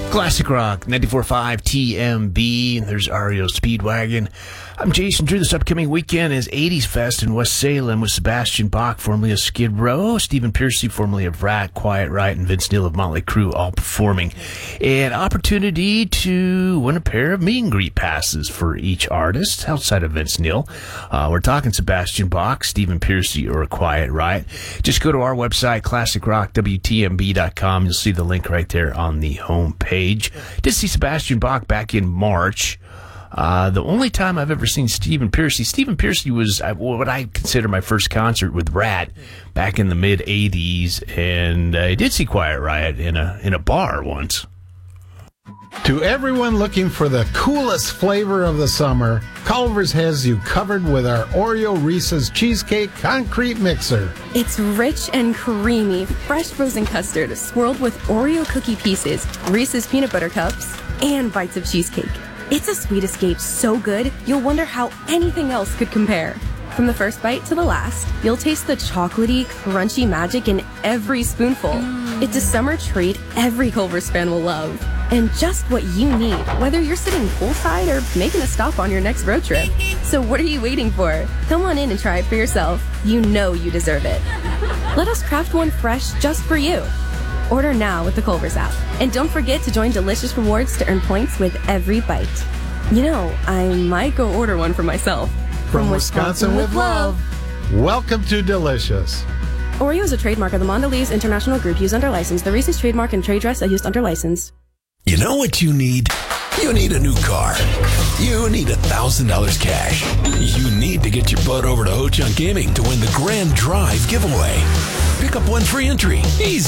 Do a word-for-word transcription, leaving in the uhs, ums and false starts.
Classic Rock, ninety-four point five T M B, and there's R E O Speedwagon. I'm Jason Drew. This upcoming weekend is eighties Fest in West Salem with Sebastian Bach, formerly of Skid Row, Stephen Pearcy, formerly of Rat, Quiet Riot, and Vince Neil of Motley Crue, all performing. An opportunity to win a pair of meet and greet passes for each artist outside of Vince Neil. Uh, we're talking Sebastian Bach, Stephen Pearcy, or Quiet Riot. Just go to our website, classic rock w t m b dot com. You'll see the link right there on the home page. Did see Sebastian Bach back in March. Uh, the only time I've ever seen Stephen Pearcy, Stephen Pearcy was uh, what I consider my first concert with Rat back in the mid eighties, and I did see Quiet Riot in a in a bar once. To everyone looking for the coolest flavor of the summer, Culver's has you covered with our Oreo Reese's Cheesecake Concrete Mixer. It's rich and creamy, fresh frozen custard swirled with Oreo cookie pieces, Reese's peanut butter cups, and bites of cheesecake. It's a sweet escape so good, you'll wonder how anything else could compare. From the first bite to the last, you'll taste the chocolatey, crunchy magic in every spoonful. Mm. It's a summer treat every Culver's fan will love. And just what you need, whether you're sitting poolside or making a stop on your next road trip. So what are you waiting for? Come on in and try it for yourself. You know you deserve it. Let us craft one fresh just for you. Order now with the Culver's app. And don't forget to join Delicious Rewards to earn points with every bite. You know, I might go order one for myself. From, From Wisconsin, Wisconsin with love. Welcome to Delicious. Oreo is a trademark of the Mondelez International Group used under license. The Reese's trademark and trade dress are used under license. You know what you need? You need a new car. You need a thousand dollars cash. You need to get your butt over to Ho-Chunk Gaming to win the Grand Drive giveaway. Pick up one free entry. Easy.